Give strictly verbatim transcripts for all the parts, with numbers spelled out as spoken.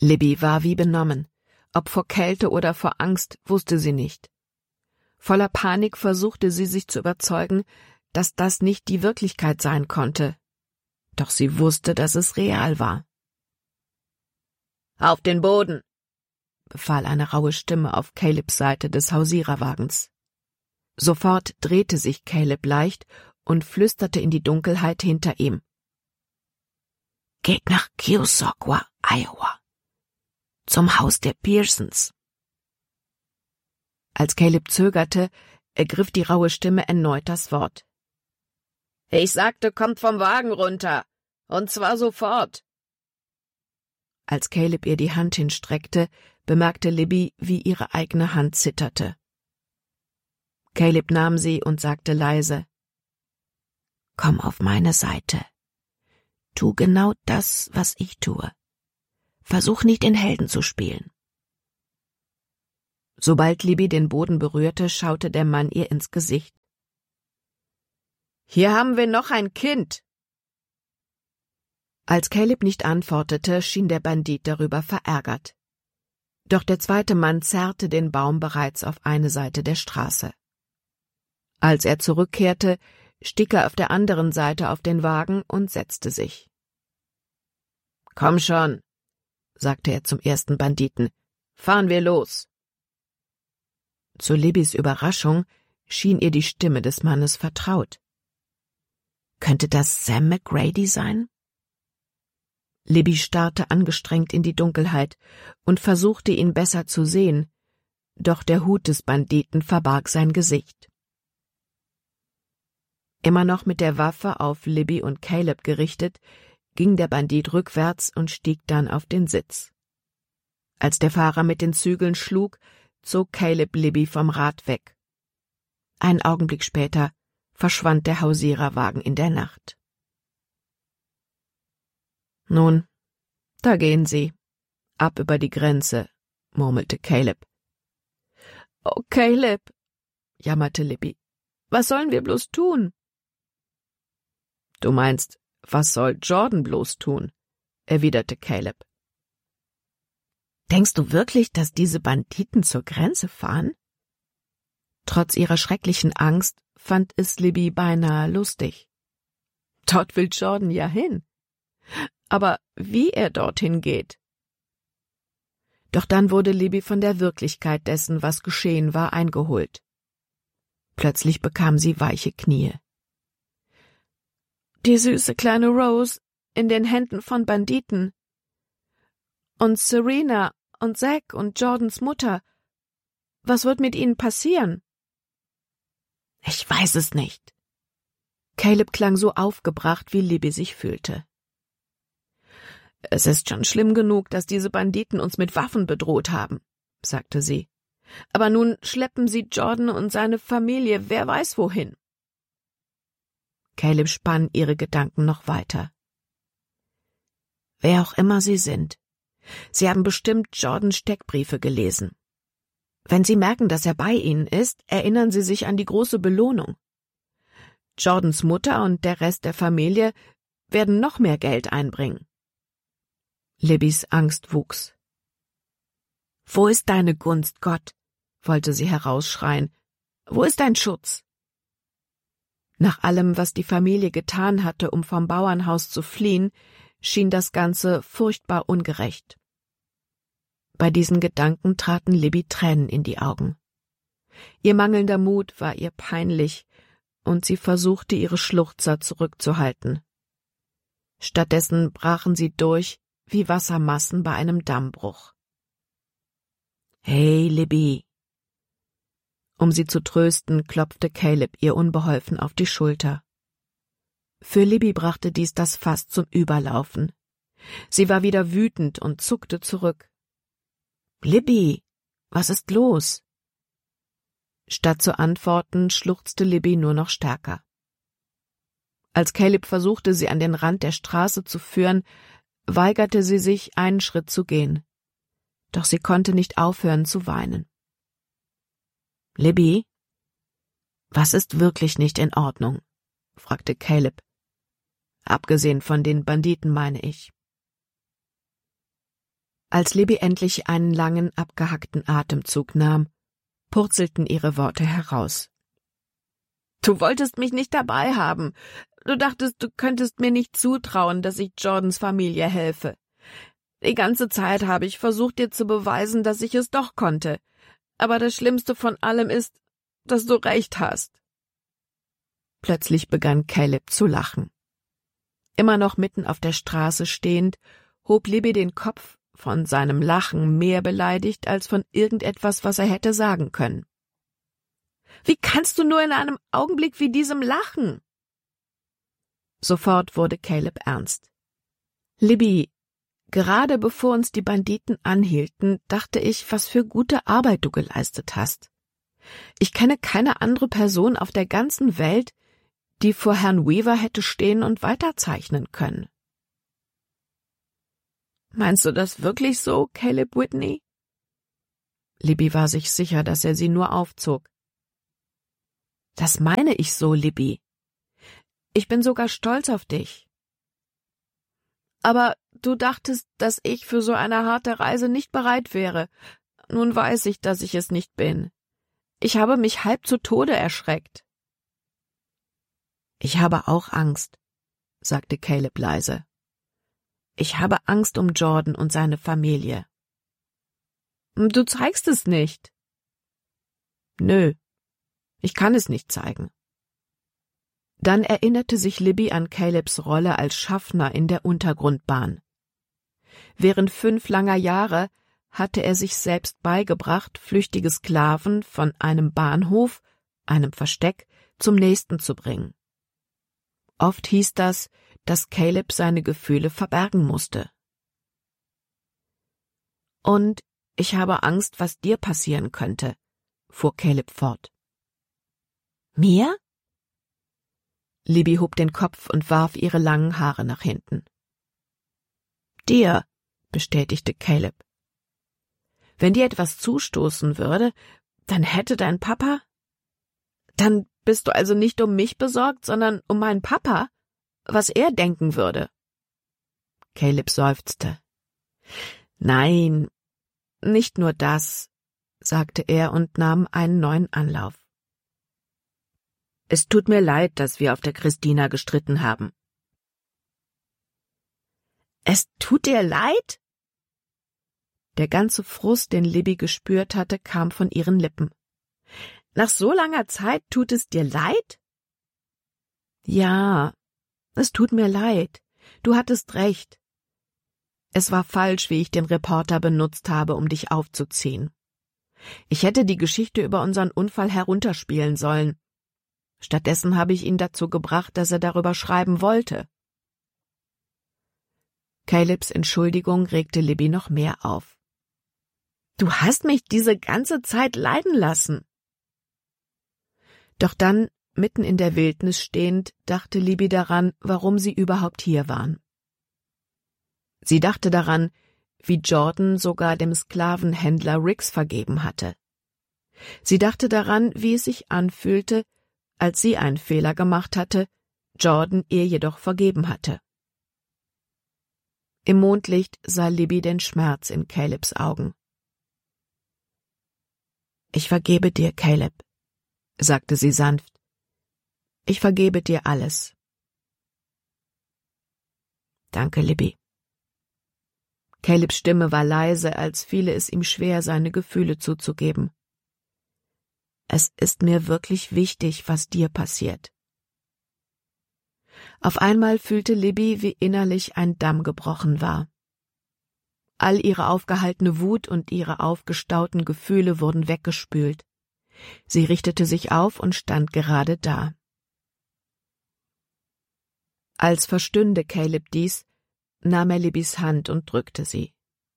Libby war wie benommen. Ob vor Kälte oder vor Angst, wusste sie nicht. Voller Panik versuchte sie sich zu überzeugen, dass das nicht die Wirklichkeit sein konnte. Doch sie wusste, dass es real war. »Auf den Boden«, befahl eine raue Stimme auf Calebs Seite des Hausiererwagens. Sofort drehte sich Caleb leicht und flüsterte in die Dunkelheit hinter ihm. »Geht nach Keosauqua, Iowa. Zum Haus der Pearsons.« Als Caleb zögerte, ergriff die raue Stimme erneut das Wort. »Ich sagte, kommt vom Wagen runter, und zwar sofort.« Als Caleb ihr die Hand hinstreckte, bemerkte Libby, wie ihre eigene Hand zitterte. Caleb nahm sie und sagte leise, »Komm auf meine Seite. Tu genau das, was ich tue. Versuch nicht, den Helden zu spielen.« Sobald Libby den Boden berührte, schaute der Mann ihr ins Gesicht. »Hier haben wir noch ein Kind!« Als Caleb nicht antwortete, schien der Bandit darüber verärgert. Doch der zweite Mann zerrte den Baum bereits auf eine Seite der Straße. Als er zurückkehrte, stieg er auf der anderen Seite auf den Wagen und setzte sich. »Komm schon«, sagte er zum ersten Banditen, »fahren wir los.« Zu Libbys Überraschung schien ihr die Stimme des Mannes vertraut. Könnte das Sam McGrady sein? Libby starrte angestrengt in die Dunkelheit und versuchte, ihn besser zu sehen, doch der Hut des Banditen verbarg sein Gesicht. Immer noch mit der Waffe auf Libby und Caleb gerichtet, ging der Bandit rückwärts und stieg dann auf den Sitz. Als der Fahrer mit den Zügeln schlug, zog Caleb Libby vom Rad weg. Einen Augenblick später verschwand der Hausiererwagen in der Nacht. »Nun, da gehen sie. Ab über die Grenze«, murmelte Caleb. »Oh, Caleb«, jammerte Libby, »was sollen wir bloß tun?« »Du meinst, was soll Jordan bloß tun?«, erwiderte Caleb. »Denkst du wirklich, dass diese Banditen zur Grenze fahren?« Trotz ihrer schrecklichen Angst fand es Libby beinahe lustig. Dort will Jordan ja hin. Aber wie er dorthin geht? Doch dann wurde Libby von der Wirklichkeit dessen, was geschehen war, eingeholt. Plötzlich bekam sie weiche Knie. Die süße kleine Rose in den Händen von Banditen. Und Serena und Zack und Jordans Mutter. Was wird mit ihnen passieren? Ich weiß es nicht. Caleb klang so aufgebracht, wie Libby sich fühlte. Es ist schon schlimm genug, dass diese Banditen uns mit Waffen bedroht haben, sagte sie. Aber nun schleppen sie Jordan und seine Familie wer weiß wohin. Caleb spann ihre Gedanken noch weiter. Wer auch immer sie sind, sie haben bestimmt Jordans Steckbriefe gelesen. Wenn sie merken, dass er bei ihnen ist, erinnern sie sich an die große Belohnung. Jordans Mutter und der Rest der Familie werden noch mehr Geld einbringen. Libbys Angst wuchs. »Wo ist deine Gunst, Gott?« wollte sie herausschreien. »Wo ist dein Schutz?« Nach allem, was die Familie getan hatte, um vom Bauernhaus zu fliehen, schien das Ganze furchtbar ungerecht. Bei diesen Gedanken traten Libby Tränen in die Augen. Ihr mangelnder Mut war ihr peinlich, und sie versuchte, ihre Schluchzer zurückzuhalten. Stattdessen brachen sie durch wie Wassermassen bei einem Dammbruch. »Hey, Libby!« Um sie zu trösten, klopfte Caleb ihr unbeholfen auf die Schulter. Für Libby brachte dies das Fass zum Überlaufen. Sie war wieder wütend und zuckte zurück. »Libby, was ist los?« Statt zu antworten, schluchzte Libby nur noch stärker. Als Caleb versuchte, sie an den Rand der Straße zu führen, weigerte sie sich, einen Schritt zu gehen. Doch sie konnte nicht aufhören zu weinen. »Libby, was ist wirklich nicht in Ordnung?« fragte Caleb. »Abgesehen von den Banditen, meine ich.« Als Libby endlich einen langen, abgehackten Atemzug nahm, purzelten ihre Worte heraus. »Du wolltest mich nicht dabei haben. Du dachtest, du könntest mir nicht zutrauen, dass ich Jordans Familie helfe. Die ganze Zeit habe ich versucht, dir zu beweisen, dass ich es doch konnte. Aber das Schlimmste von allem ist, dass du recht hast.« Plötzlich begann Caleb zu lachen. Immer noch mitten auf der Straße stehend, hob Libby den Kopf, von seinem Lachen mehr beleidigt als von irgendetwas, was er hätte sagen können. »Wie kannst du nur in einem Augenblick wie diesem lachen?« Sofort wurde Caleb ernst. »Libby, gerade bevor uns die Banditen anhielten, dachte ich, was für gute Arbeit du geleistet hast. Ich kenne keine andere Person auf der ganzen Welt, die vor Herrn Weaver hätte stehen und weiterzeichnen können.« »Meinst du das wirklich so, Caleb Whitney?« Libby war sich sicher, dass er sie nur aufzog. »Das meine ich so, Libby. Ich bin sogar stolz auf dich.« »Aber du dachtest, dass ich für so eine harte Reise nicht bereit wäre. Nun weiß ich, dass ich es nicht bin. Ich habe mich halb zu Tode erschreckt.« »Ich habe auch Angst«, sagte Caleb leise. »Ich habe Angst um Jordan und seine Familie.« »Du zeigst es nicht.« »Nö, ich kann es nicht zeigen.« Dann erinnerte sich Libby an Calebs Rolle als Schaffner in der Untergrundbahn. Während fünf langer Jahre hatte er sich selbst beigebracht, flüchtige Sklaven von einem Bahnhof, einem Versteck, zum nächsten zu bringen. Oft hieß das, dass Caleb seine Gefühle verbergen musste. »Und ich habe Angst, was dir passieren könnte«, fuhr Caleb fort. »Mir?« Libby hob den Kopf und warf ihre langen Haare nach hinten. »Dir«, bestätigte Caleb. »Wenn dir etwas zustoßen würde, dann hätte dein Papa...« »Dann bist du also nicht um mich besorgt, sondern um meinen Papa, was er denken würde.« Caleb seufzte. »Nein, nicht nur das«, sagte er und nahm einen neuen Anlauf. »Es tut mir leid, dass wir auf der Christina gestritten haben.« »Es tut dir leid?« Der ganze Frust, den Libby gespürt hatte, kam von ihren Lippen. »Nach so langer Zeit tut es dir leid?« »Ja, es tut mir leid. Du hattest recht. Es war falsch, wie ich den Reporter benutzt habe, um dich aufzuziehen. Ich hätte die Geschichte über unseren Unfall herunterspielen sollen. Stattdessen habe ich ihn dazu gebracht, dass er darüber schreiben wollte.« Calebs Entschuldigung regte Libby noch mehr auf. »Du hast mich diese ganze Zeit leiden lassen.« Doch dann, mitten in der Wildnis stehend, dachte Libby daran, warum sie überhaupt hier waren. Sie dachte daran, wie Jordan sogar dem Sklavenhändler Riggs vergeben hatte. Sie dachte daran, wie es sich anfühlte, als sie einen Fehler gemacht hatte, Jordan ihr jedoch vergeben hatte. Im Mondlicht sah Libby den Schmerz in Calebs Augen. »Ich vergebe dir, Caleb«, sagte sie sanft. »Ich vergebe dir alles.« »Danke, Libby.« Calebs Stimme war leise, als fiele es ihm schwer, seine Gefühle zuzugeben. »Es ist mir wirklich wichtig, was dir passiert.« Auf einmal fühlte Libby, wie innerlich ein Damm gebrochen war. All ihre aufgehaltene Wut und ihre aufgestauten Gefühle wurden weggespült. Sie richtete sich auf und stand gerade da. Als verstünde Caleb dies, nahm er Libbys Hand und drückte sie.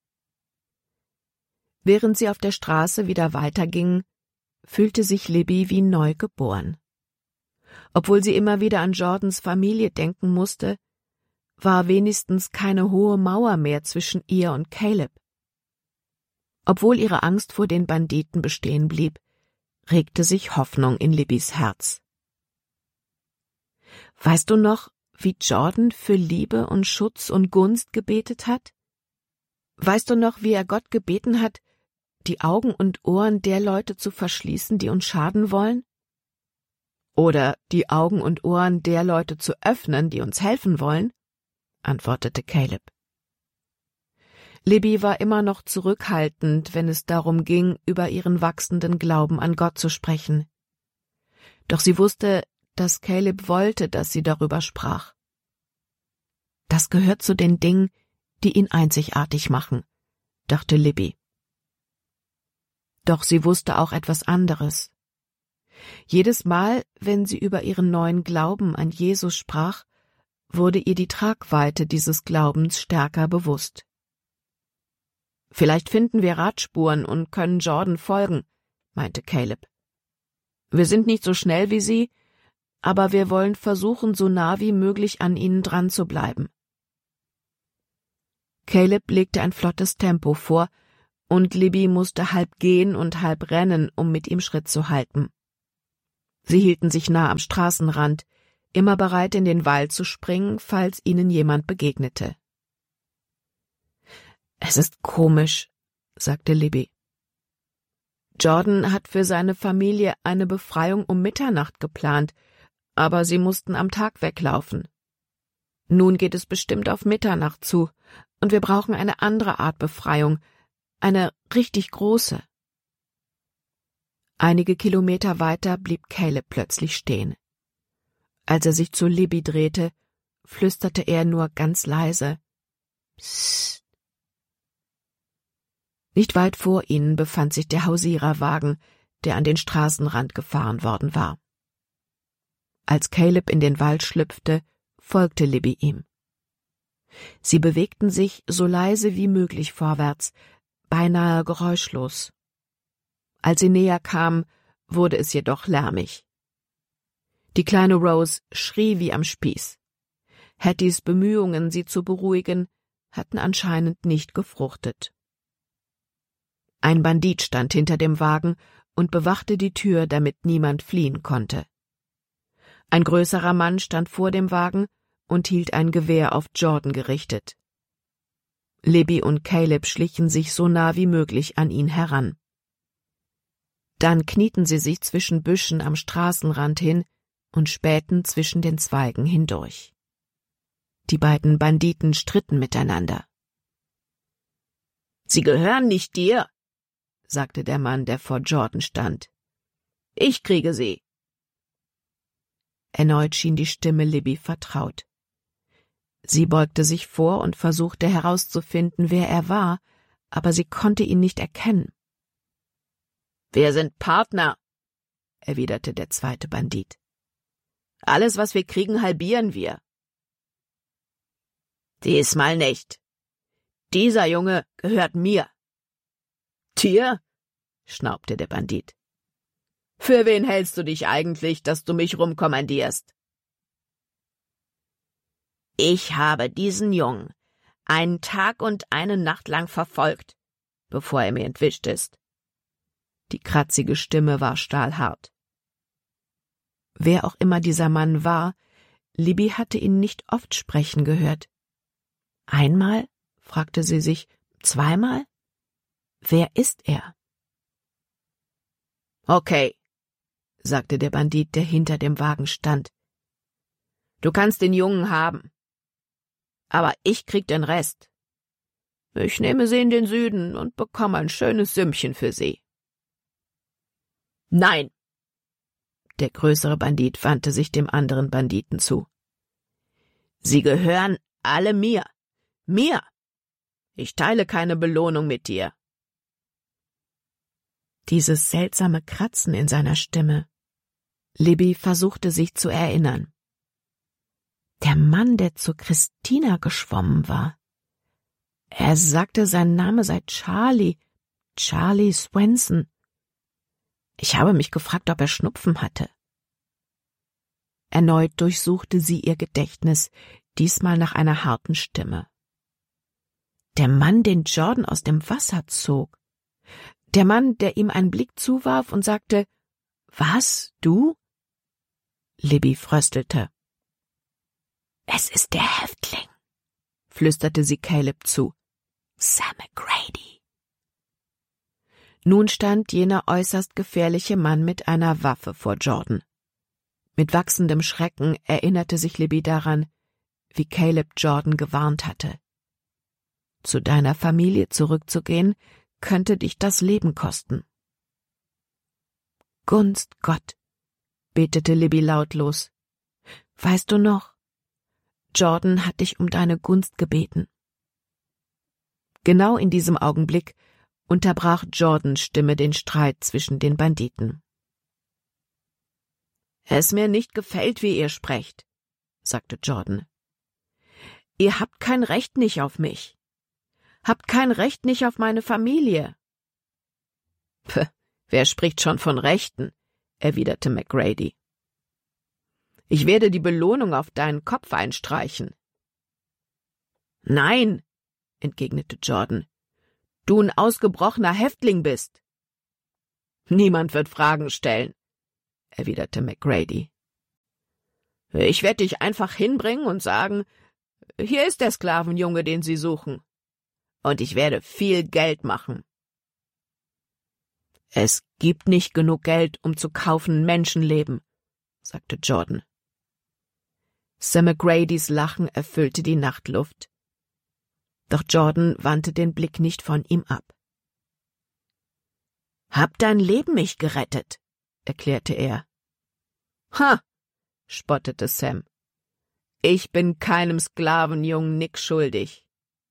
Während sie auf der Straße wieder weitergingen, fühlte sich Libby wie neu geboren. Obwohl sie immer wieder an Jordans Familie denken musste, war wenigstens keine hohe Mauer mehr zwischen ihr und Caleb. Obwohl ihre Angst vor den Banditen bestehen blieb, regte sich Hoffnung in Libbys Herz. »Weißt du noch, wie Jordan für Liebe und Schutz und Gunst gebetet hat?« Weißt du noch, wie er Gott gebeten hat, die Augen und Ohren der Leute zu verschließen, die uns schaden wollen? Oder die Augen und Ohren der Leute zu öffnen, die uns helfen wollen?, antwortete Caleb. Libby war immer noch zurückhaltend, wenn es darum ging, über ihren wachsenden Glauben an Gott zu sprechen. Doch sie wusste, dass Caleb wollte, dass sie darüber sprach. Das gehört zu den Dingen, die ihn einzigartig machen, dachte Libby. Doch sie wusste auch etwas anderes. Jedes Mal, wenn sie über ihren neuen Glauben an Jesus sprach, wurde ihr die Tragweite dieses Glaubens stärker bewusst. »Vielleicht finden wir Radspuren und können Jordan folgen«, meinte Caleb. »Wir sind nicht so schnell wie sie, aber wir wollen versuchen, so nah wie möglich an ihnen dran zu bleiben.« Caleb legte ein flottes Tempo vor, und Libby musste halb gehen und halb rennen, um mit ihm Schritt zu halten. Sie hielten sich nah am Straßenrand, immer bereit, in den Wald zu springen, falls ihnen jemand begegnete. »Es ist komisch«, sagte Libby. »Jordan hat für seine Familie eine Befreiung um Mitternacht geplant, aber sie mussten am Tag weglaufen. Nun geht es bestimmt auf Mitternacht zu, und wir brauchen eine andere Art Befreiung, eine richtig große.« Einige Kilometer weiter blieb Caleb plötzlich stehen. Als er sich zu Libby drehte, flüsterte er nur ganz leise: »Psst.« Nicht weit vor ihnen befand sich der Hausiererwagen, der an den Straßenrand gefahren worden war. Als Caleb in den Wald schlüpfte, folgte Libby ihm. Sie bewegten sich so leise wie möglich vorwärts, beinahe geräuschlos. Als sie näher kamen, wurde es jedoch lärmig. Die kleine Rose schrie wie am Spieß. Hattys Bemühungen, sie zu beruhigen, hatten anscheinend nicht gefruchtet. Ein Bandit stand hinter dem Wagen und bewachte die Tür, damit niemand fliehen konnte. Ein größerer Mann stand vor dem Wagen und hielt ein Gewehr auf Jordan gerichtet. Libby und Caleb schlichen sich so nah wie möglich an ihn heran. Dann knieten sie sich zwischen Büschen am Straßenrand hin und spähten zwischen den Zweigen hindurch. Die beiden Banditen stritten miteinander. »Sie gehören nicht dir«, sagte der Mann, der vor Jordan stand. »Ich kriege sie.« Erneut schien die Stimme Libby vertraut. Sie beugte sich vor und versuchte herauszufinden, wer er war, aber sie konnte ihn nicht erkennen. »Wir sind Partner«, erwiderte der zweite Bandit. »Alles, was wir kriegen, halbieren wir.« »Diesmal nicht. Dieser Junge gehört mir.« »Dir?«, schnaubte der Bandit. »Für wen hältst du dich eigentlich, dass du mich rumkommandierst?« »Ich habe diesen Jungen einen Tag und eine Nacht lang verfolgt, bevor er mir entwischt ist.« Die kratzige Stimme war stahlhart. Wer auch immer dieser Mann war, Libby hatte ihn nicht oft sprechen gehört. Einmal? Fragte sie sich. Zweimal? Wer ist er? »Okay«, sagte der Bandit, der hinter dem Wagen stand. »Du kannst den Jungen haben. Aber ich krieg den Rest. Ich nehme sie in den Süden und bekomme ein schönes Sümmchen für sie.« »Nein!« Der größere Bandit wandte sich dem anderen Banditen zu. »Sie gehören alle mir. Mir! Ich teile keine Belohnung mit dir.« Dieses seltsame Kratzen in seiner Stimme. Libby versuchte sich zu erinnern. Der Mann, der zu Christina geschwommen war. Er sagte, sein Name sei Charlie, Charlie Swenson. Ich habe mich gefragt, ob er Schnupfen hatte. Erneut durchsuchte sie ihr Gedächtnis, diesmal nach einer harten Stimme. Der Mann, den Jordan aus dem Wasser zog. Der Mann, der ihm einen Blick zuwarf und sagte, »Was, du?« Libby fröstelte. »Es ist der Häftling«, flüsterte sie Caleb zu. Sam McGrady. Nun stand jener äußerst gefährliche Mann mit einer Waffe vor Jordan. Mit wachsendem Schrecken erinnerte sich Libby daran, wie Caleb Jordan gewarnt hatte. Zu deiner Familie zurückzugehen, könnte dich das Leben kosten. Gunst Gott, betete Libby lautlos. Weißt du noch? Jordan hat dich um deine Gunst gebeten. Genau in diesem Augenblick unterbrach Jordans Stimme den Streit zwischen den Banditen. Es mir nicht gefällt, wie ihr sprecht, sagte Jordan. Ihr habt kein Recht nicht auf mich. Habt kein Recht nicht auf meine Familie. Puh, wer spricht schon von Rechten? Erwiderte McGrady. Ich werde die Belohnung auf deinen Kopf einstreichen. Nein, entgegnete Jordan, du ein ausgebrochener Häftling bist. Niemand wird Fragen stellen, erwiderte McGrady. Ich werde dich einfach hinbringen und sagen, hier ist der Sklavenjunge, den Sie suchen. Und ich werde viel Geld machen. Es gibt nicht genug Geld, um zu kaufen Menschenleben, sagte Jordan. Sam McGradys Lachen erfüllte die Nachtluft. Doch Jordan wandte den Blick nicht von ihm ab. »Hab dein Leben mich gerettet«, erklärte er. »Ha«, spottete Sam. »Ich bin keinem Sklavenjungen Nick schuldig.«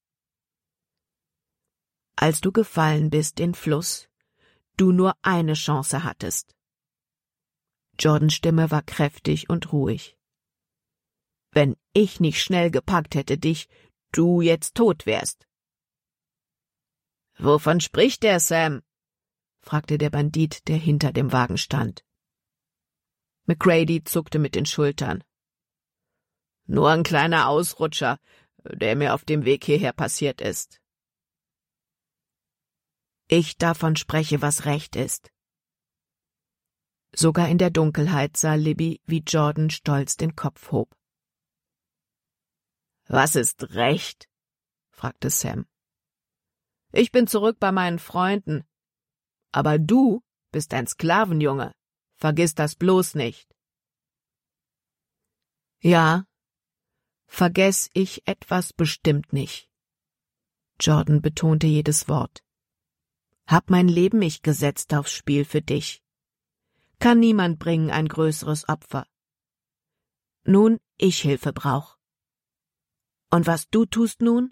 »Als du gefallen bist in Fluss, du nur eine Chance hattest.« Jordans Stimme war kräftig und ruhig. »Wenn ich nicht schnell gepackt hätte dich, du jetzt tot wärst.« »Wovon spricht der, Sam?« fragte der Bandit, der hinter dem Wagen stand. McGrady zuckte mit den Schultern. »Nur ein kleiner Ausrutscher, der mir auf dem Weg hierher passiert ist.« »Ich davon spreche, was recht ist.« Sogar in der Dunkelheit sah Libby, wie Jordan stolz den Kopf hob. »Was ist Recht?« fragte Sam. »Ich bin zurück bei meinen Freunden. Aber du bist ein Sklavenjunge. Vergiss das bloß nicht.« »Ja, vergess ich etwas bestimmt nicht.« Jordan betonte jedes Wort. »Hab mein Leben ich gesetzt aufs Spiel für dich. Kann niemand bringen ein größeres Opfer. Nun ich Hilfe brauch. Und was du tust nun?«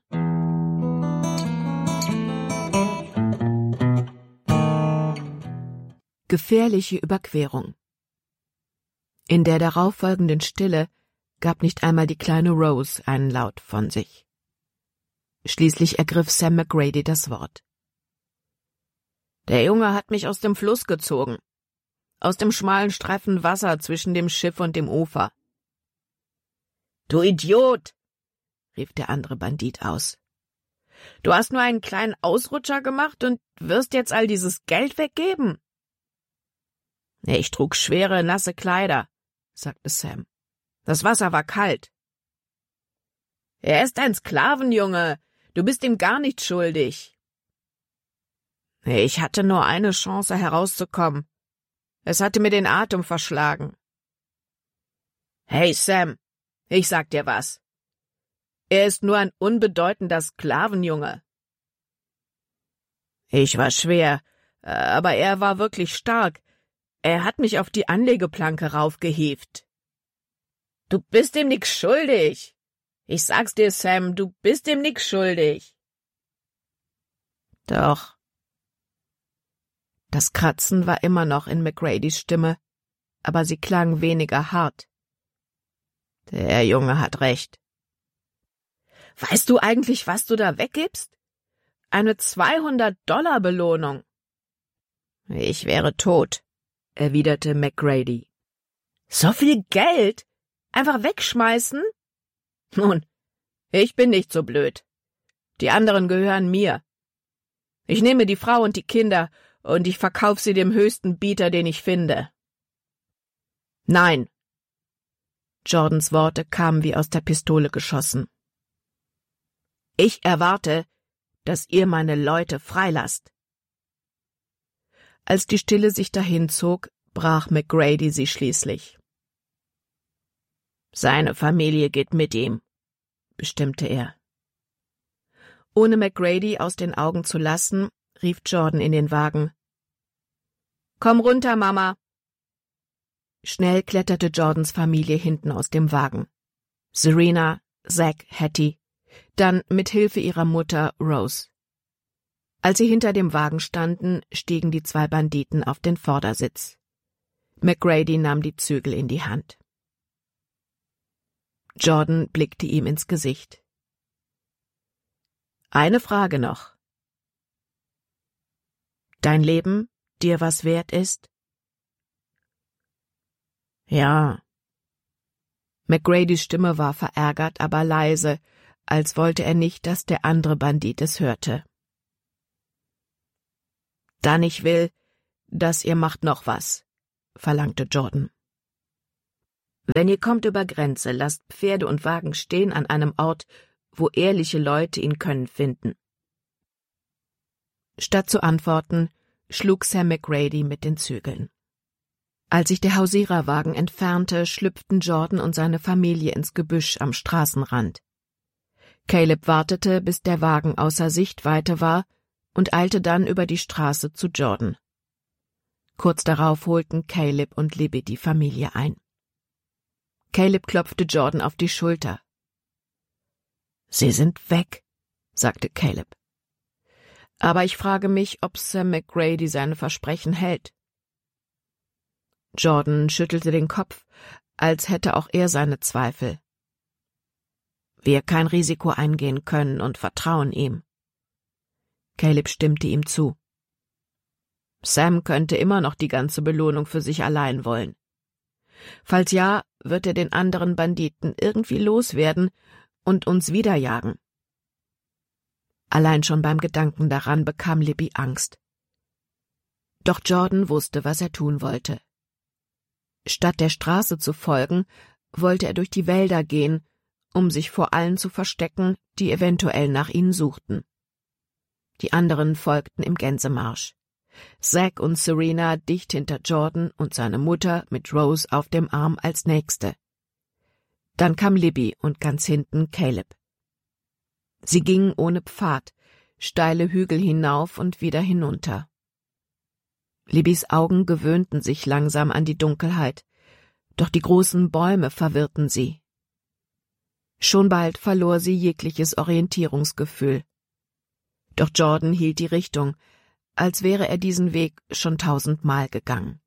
Gefährliche Überquerung. In der darauffolgenden Stille gab nicht einmal die kleine Rose einen Laut von sich. Schließlich ergriff Sam McGrady das Wort. »Der Junge hat mich aus dem Fluss gezogen, aus dem schmalen Streifen Wasser zwischen dem Schiff und dem Ufer.« »Du Idiot«, rief der andere Bandit aus. »Du hast nur einen kleinen Ausrutscher gemacht und wirst jetzt all dieses Geld weggeben?« »Ich trug schwere, nasse Kleider«, sagte Sam. »Das Wasser war kalt.« »Er ist ein Sklavenjunge. Du bist ihm gar nicht schuldig.« »Ich hatte nur eine Chance, herauszukommen. Es hatte mir den Atem verschlagen.« »Hey, Sam, ich sag dir was. Er ist nur ein unbedeutender Sklavenjunge.« »Ich war schwer, aber er war wirklich stark. Er hat mich auf die Anlegeplanke raufgehievt.« »Du bist ihm nix schuldig. Ich sag's dir, Sam, du bist ihm nix schuldig.« »Doch.« Das Kratzen war immer noch in McGradys Stimme, aber sie klang weniger hart. »Der Junge hat recht.« »Weißt du eigentlich, was du da weggibst? Eine zweihundert-Dollar-Belohnung.« »Ich wäre tot«, erwiderte McGrady. »So viel Geld? Einfach wegschmeißen?« »Nun, ich bin nicht so blöd. Die anderen gehören mir. Ich nehme die Frau und die Kinder und ich verkauf sie dem höchsten Bieter, den ich finde.« »Nein!« Jordans Worte kamen wie aus der Pistole geschossen. »Ich erwarte, dass ihr meine Leute freilasst. Als die Stille sich dahinzog, brach McGrady sie schließlich. Seine Familie geht mit ihm, bestimmte er. Ohne McGrady aus den Augen zu lassen, rief Jordan in den Wagen. »Komm runter, Mama!« Schnell kletterte Jordans Familie hinten aus dem Wagen. Serena, Zack, Hattie, dann mit Hilfe ihrer Mutter Rose. Als sie hinter dem Wagen standen, stiegen die zwei Banditen auf den Vordersitz. McGrady nahm die Zügel in die Hand. Jordan blickte ihm ins Gesicht. »Eine Frage noch. Dein Leben dir was wert ist?« »Ja.« McGradys Stimme war verärgert, aber leise, als wollte er nicht, dass der andere Bandit es hörte. »Dann ich will, dass ihr macht noch was«, verlangte Jordan. »Wenn ihr kommt über Grenze, lasst Pferde und Wagen stehen an einem Ort, wo ehrliche Leute ihn können finden.« Statt zu antworten, schlug Sam McGrady mit den Zügeln. Als sich der Hausiererwagen entfernte, schlüpften Jordan und seine Familie ins Gebüsch am Straßenrand. Caleb wartete, bis der Wagen außer Sichtweite war, und eilte dann über die Straße zu Jordan. Kurz darauf holten Caleb und Libby die Familie ein. Caleb klopfte Jordan auf die Schulter. »Sie sind weg«, sagte Caleb. »Aber ich frage mich, ob Sam McGrady seine Versprechen hält.« Jordan schüttelte den Kopf, als hätte auch er seine Zweifel. »Wir kein Risiko eingehen können und vertrauen ihm.« Caleb stimmte ihm zu. »Sam könnte immer noch die ganze Belohnung für sich allein wollen. Falls ja, wird er den anderen Banditen irgendwie loswerden und uns wiederjagen.« Allein schon beim Gedanken daran bekam Libby Angst. Doch Jordan wusste, was er tun wollte. Statt der Straße zu folgen, wollte er durch die Wälder gehen, um sich vor allen zu verstecken, die eventuell nach ihnen suchten. Die anderen folgten im Gänsemarsch. Zack und Serena dicht hinter Jordan und seine Mutter mit Rose auf dem Arm als Nächste. Dann kam Libby und ganz hinten Caleb. Sie gingen ohne Pfad, steile Hügel hinauf und wieder hinunter. Libbys Augen gewöhnten sich langsam an die Dunkelheit, doch die großen Bäume verwirrten sie. Schon bald verlor sie jegliches Orientierungsgefühl. Doch Jordan hielt die Richtung, als wäre er diesen Weg schon tausendmal gegangen.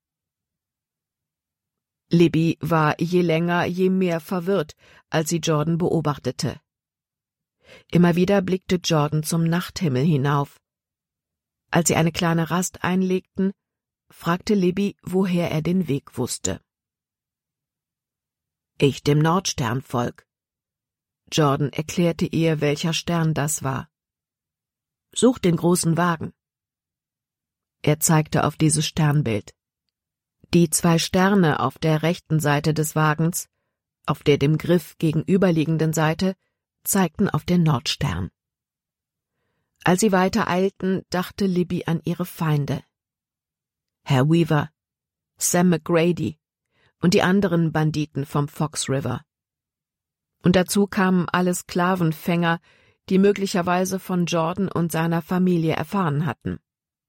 Libby war je länger, je mehr verwirrt, als sie Jordan beobachtete. Immer wieder blickte Jordan zum Nachthimmel hinauf. Als sie eine kleine Rast einlegten, fragte Libby, woher er den Weg wusste. »Ich dem Nordstern folg.« Jordan erklärte ihr, welcher Stern das war. »Such den großen Wagen.« Er zeigte auf dieses Sternbild. Die zwei Sterne auf der rechten Seite des Wagens, auf der dem Griff gegenüberliegenden Seite, zeigten auf den Nordstern. Als sie weiter eilten, dachte Libby an ihre Feinde. Herr Weaver, Sam McGrady und die anderen Banditen vom Fox River. Und dazu kamen alle Sklavenfänger, die möglicherweise von Jordan und seiner Familie erfahren hatten.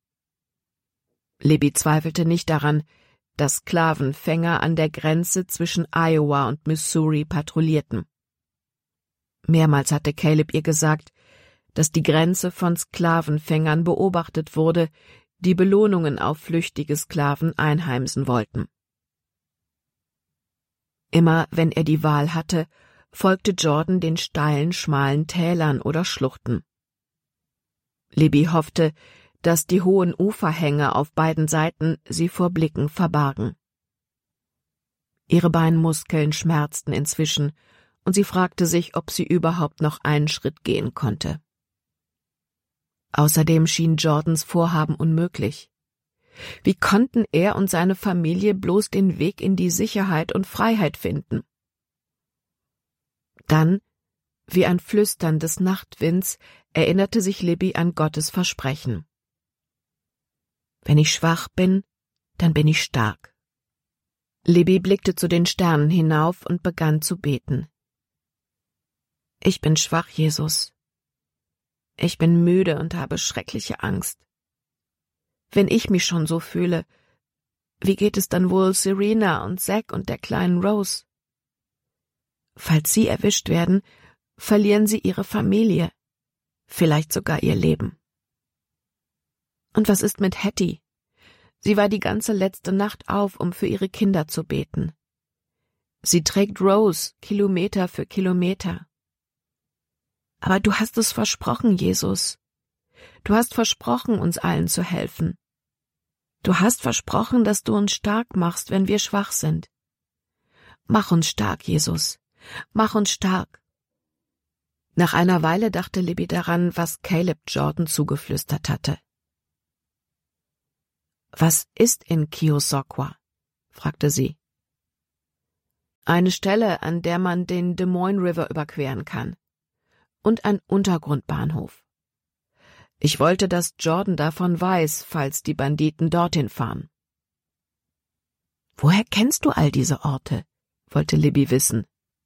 Libby zweifelte nicht daran, dass Sklavenfänger an der Grenze zwischen Iowa und Missouri patrouillierten. Mehrmals hatte Caleb ihr gesagt, dass die Grenze von Sklavenfängern beobachtet wurde, die Belohnungen auf flüchtige Sklaven einheimsen wollten. Immer wenn er die Wahl hatte, folgte Jordan den steilen, schmalen Tälern oder Schluchten. Libby hoffte, dass die hohen Uferhänge auf beiden Seiten sie vor Blicken verbargen. Ihre Beinmuskeln schmerzten inzwischen, und sie fragte sich, ob sie überhaupt noch einen Schritt gehen konnte. Außerdem schien Jordans Vorhaben unmöglich. Wie konnten er und seine Familie bloß den Weg in die Sicherheit und Freiheit finden? Dann, Wie ein Flüstern des Nachtwinds erinnerte sich Libby an Gottes Versprechen. Wenn ich schwach bin, dann bin ich stark. Libby blickte zu den Sternen hinauf und begann zu beten. Ich bin schwach, Jesus. Ich bin müde und habe schreckliche Angst. Wenn ich mich schon so fühle, wie geht es dann wohl Serena und Zack und der kleinen Rose? Falls sie erwischt werden, verlieren sie ihre Familie, vielleicht sogar ihr Leben. Und was ist mit Hattie? Sie war die ganze letzte Nacht auf, um für ihre Kinder zu beten. Sie trägt Rose Kilometer für Kilometer. Aber du hast es versprochen, Jesus. Du hast versprochen, uns allen zu helfen. Du hast versprochen, dass du uns stark machst, wenn wir schwach sind. Mach uns stark, Jesus. Mach uns stark. Nach einer Weile dachte Libby daran, was Caleb Jordan zugeflüstert hatte. »Was ist in Keosauqua?« fragte sie. »Eine Stelle, an der man den Des Moines River überqueren kann. Und ein Untergrundbahnhof. Ich wollte, dass Jordan davon weiß, falls die Banditen dorthin fahren.« »Woher kennst du all diese Orte?« wollte Libby wissen.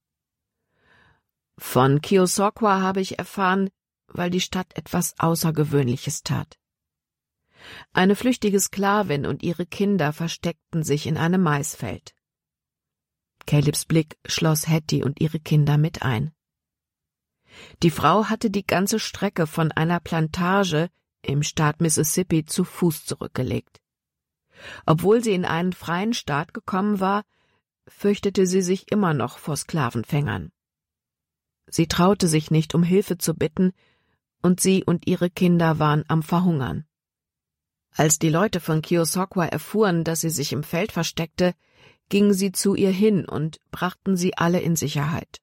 »Von Keosauqua habe ich erfahren, weil die Stadt etwas Außergewöhnliches tat. Eine flüchtige Sklavin und ihre Kinder versteckten sich in einem Maisfeld.« Calebs Blick schloss Hattie und ihre Kinder mit ein. Die Frau hatte die ganze Strecke von einer Plantage im Staat Mississippi zu Fuß zurückgelegt. Obwohl sie in einen freien Staat gekommen war, fürchtete sie sich immer noch vor Sklavenfängern. Sie traute sich nicht, um Hilfe zu bitten, und sie und ihre Kinder waren am Verhungern. Als die Leute von Keosauqua erfuhren, dass sie sich im Feld versteckte, gingen sie zu ihr hin und brachten sie alle in Sicherheit.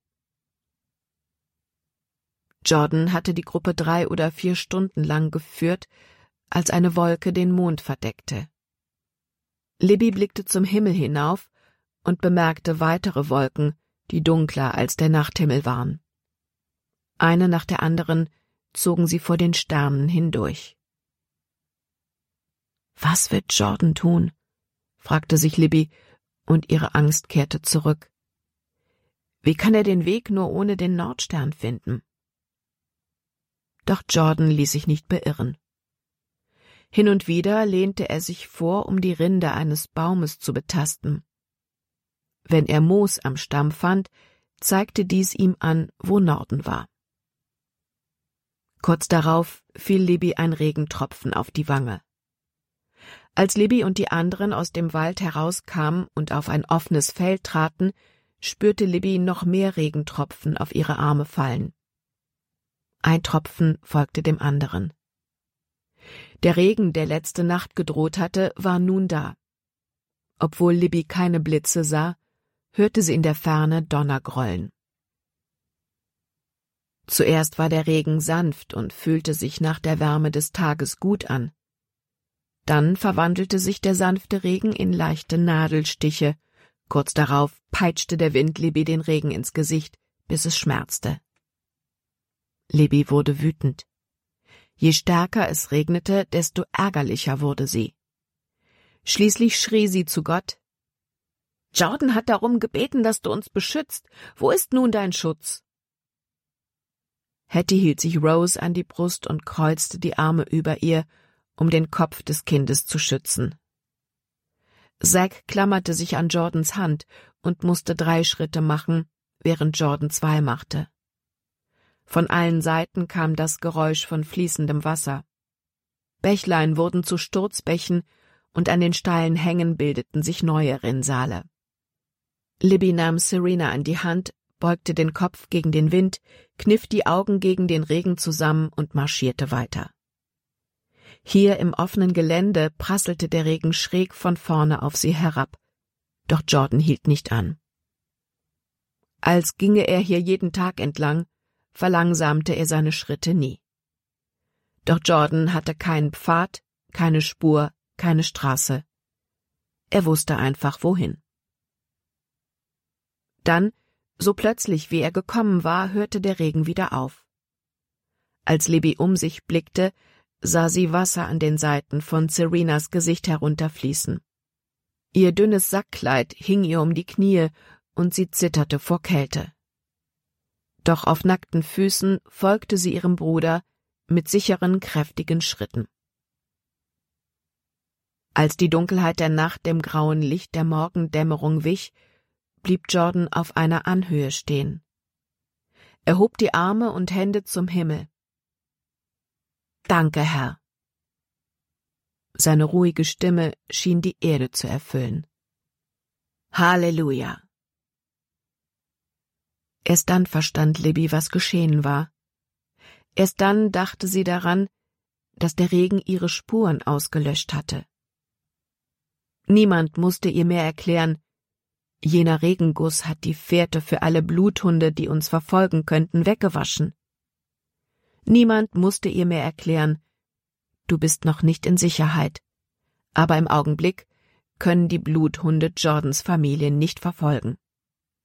Jordan hatte die Gruppe drei oder vier Stunden lang geführt, als eine Wolke den Mond verdeckte. Libby blickte zum Himmel hinauf und bemerkte weitere Wolken, die dunkler als der Nachthimmel waren. Eine nach der anderen zogen sie vor den Sternen hindurch. »Was wird Jordan tun?« fragte sich Libby, und ihre Angst kehrte zurück. Wie kann er den Weg nur ohne den Nordstern finden? Doch Jordan ließ sich nicht beirren. Hin und wieder lehnte er sich vor, um die Rinde eines Baumes zu betasten. Wenn er Moos am Stamm fand, zeigte dies ihm an, wo Norden war. Kurz darauf fiel Libby ein Regentropfen auf die Wange. Als Libby und die anderen aus dem Wald herauskamen und auf ein offenes Feld traten, spürte Libby noch mehr Regentropfen auf ihre Arme fallen. Ein Tropfen folgte dem anderen. Der Regen, der letzte Nacht gedroht hatte, war nun da. Obwohl Libby keine Blitze sah, hörte sie in der Ferne Donner grollen. Zuerst war der Regen sanft und fühlte sich nach der Wärme des Tages gut an. Dann verwandelte sich der sanfte Regen in leichte Nadelstiche. Kurz darauf peitschte der Wind Libby den Regen ins Gesicht, bis es schmerzte. Libby wurde wütend. Je stärker es regnete, desto ärgerlicher wurde sie. Schließlich schrie sie zu Gott: »Jordan hat darum gebeten, dass du uns beschützt. Wo ist nun dein Schutz?« Hattie hielt sich Rose an die Brust und kreuzte die Arme über ihr, um den Kopf des Kindes zu schützen. Zack klammerte sich an Jordans Hand und musste drei Schritte machen, während Jordan zwei machte. Von allen Seiten kam das Geräusch von fließendem Wasser. Bächlein wurden zu Sturzbächen und an den steilen Hängen bildeten sich neue Rinnsale. Libby nahm Serena an die Hand, beugte den Kopf gegen den Wind, kniff die Augen gegen den Regen zusammen und marschierte weiter. Hier im offenen Gelände prasselte der Regen schräg von vorne auf sie herab, doch Jordan hielt nicht an. Als ginge er hier jeden Tag entlang, verlangsamte er seine Schritte nie. Doch Jordan hatte keinen Pfad, keine Spur, keine Straße. Er wusste einfach, wohin. Dann So plötzlich, wie er gekommen war, hörte der Regen wieder auf. Als Libby um sich blickte, sah sie Wasser an den Seiten von Serenas Gesicht herunterfließen. Ihr dünnes Sackkleid hing ihr um die Knie und sie zitterte vor Kälte. Doch auf nackten Füßen folgte sie ihrem Bruder mit sicheren, kräftigen Schritten. Als die Dunkelheit der Nacht dem grauen Licht der Morgendämmerung wich, blieb Jordan auf einer Anhöhe stehen. Er hob die Arme und Hände zum Himmel. »Danke, Herr!« Seine ruhige Stimme schien die Erde zu erfüllen. »Halleluja!« Erst dann verstand Libby, was geschehen war. Erst dann dachte sie daran, dass der Regen ihre Spuren ausgelöscht hatte. Niemand musste ihr mehr erklären, jener Regenguss hat die Fährte für alle Bluthunde, die uns verfolgen könnten, weggewaschen. Niemand musste ihr mehr erklären, du bist noch nicht in Sicherheit, aber im Augenblick können die Bluthunde Jordans Familie nicht verfolgen.